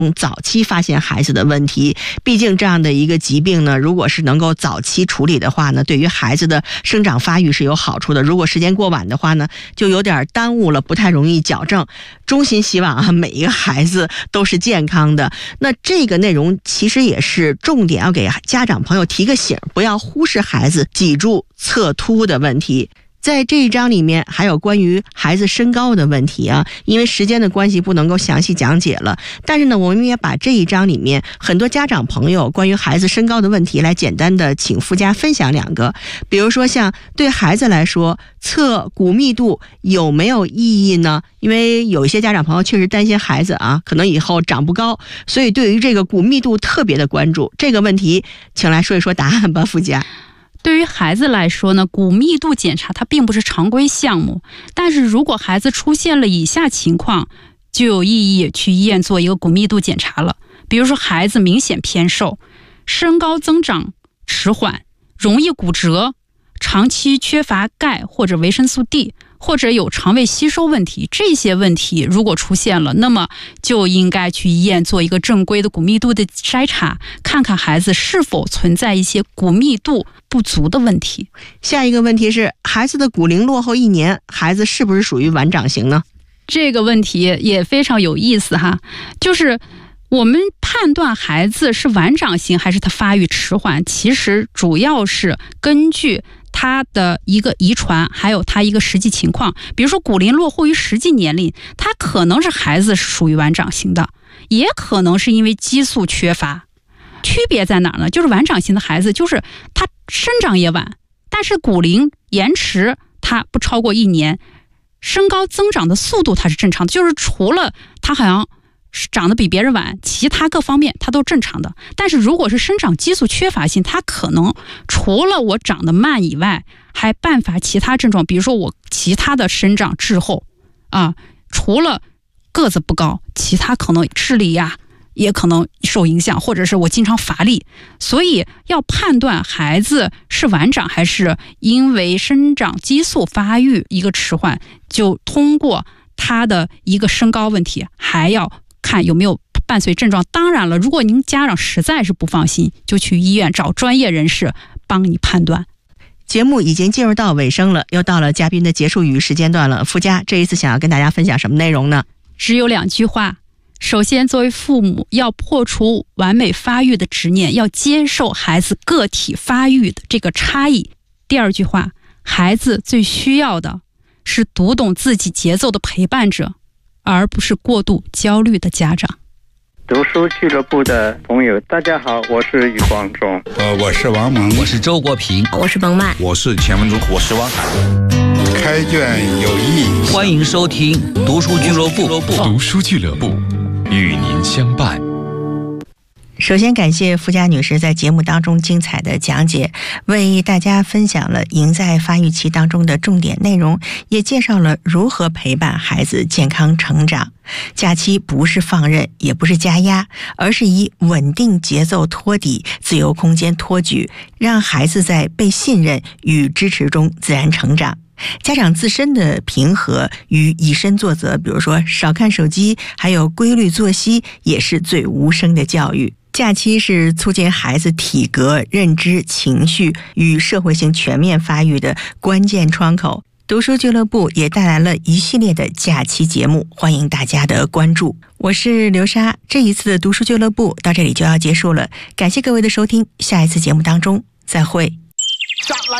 早期发现孩子的问题。毕竟这样的一个疾病呢，如果是能够早期处理的话呢，对于孩子的生长发育是有好处的。如果时间过晚的话呢，就有点耽误了，不太容易矫正。衷心希望每一个孩子都是健康的。那这个内容其实也是重点要给家长朋友提个醒，不要忽视孩子脊柱侧凸的问题。在这一章里面还有关于孩子身高的问题啊，因为时间的关系不能够详细讲解了，但是呢，我们也把这一章里面很多家长朋友关于孩子身高的问题来简单的请附加分享2个。比如说像对孩子来说，测骨密度有没有意义呢？因为有一些家长朋友确实担心孩子可能以后长不高，所以对于这个骨密度特别的关注。这个问题请来说一说答案吧，附加。 对于孩子来说呢，骨密度检查它并不是常规项目，但是如果孩子出现了以下情况，就有意义去医院做一个骨密度检查了。比如说孩子明显偏瘦，身高增长迟缓，容易骨折，长期缺乏钙或者维生素 D， 或者有肠胃吸收问题，这些问题如果出现了，那么就应该去医院做一个正规的骨密度的筛查，看看孩子是否存在一些骨密度不足的问题。 下一个问题是，孩子的骨龄落后1年，孩子是不是属于晚长型呢？ 这个问题也非常有意思哈，就是我们判断孩子是晚长型还是他发育迟缓，其实主要是根据他的一个遗传，还有他一个实际情况。比如说骨龄落后于实际年龄，他可能是孩子是属于晚长型的，也可能是因为激素缺乏。区别在哪儿呢？就是晚长型的孩子，就是他生长也晚，但是骨龄延迟他不超过1年，身高增长的速度它是正常的，就是除了他好像长得比别人晚，其他各方面它都正常的。但是如果是生长激素缺乏性，它可能除了我长得慢以外，还伴发其他症状，比如说我其他的生长滞后除了个子不高，其他可能智力也可能受影响，或者是我经常乏力。所以要判断孩子是晚长还是因为生长激素发育一个迟缓，就通过他的一个身高问题，还要看有没有伴随症状。当然了，如果您家长实在是不放心，就去医院找专业人士帮你判断。 节目已经进入到尾声了，又到了嘉宾的结束语时间段了。附加这一次想要跟大家分享什么内容呢？ 只有2句话。首先，作为父母要破除完美发育的执念，要接受孩子个体发育的这个差异。第2句话，孩子最需要的是读懂自己节奏的陪伴者，而不是过度焦虑的家长。 读书俱乐部的朋友大家好，我是余光中。 我是王蒙， 我是周国平， 我是彭曼， 我是钱文忠， 我是汪涵。 开卷有益， 欢迎收听读书俱乐部， 读书俱乐部与您相伴。 首先感谢附加女士在节目当中精彩的讲解，为大家分享了赢在发育期当中的重点内容，也介绍了如何陪伴孩子健康成长。假期不是放任，也不是加压，而是以稳定节奏托底，自由空间托举，让孩子在被信任与支持中自然成长。家长自身的平和与以身作则，比如说少看手机，还有规律作息，也是最无声的教育。假期是促进孩子体格、认知、情绪与社会性全面发育的关键窗口。读书俱乐部也带来了一系列的假期节目，欢迎大家的关注。我是刘莎，这一次的读书俱乐部到这里就要结束了，感谢各位的收听，下一次节目当中再会。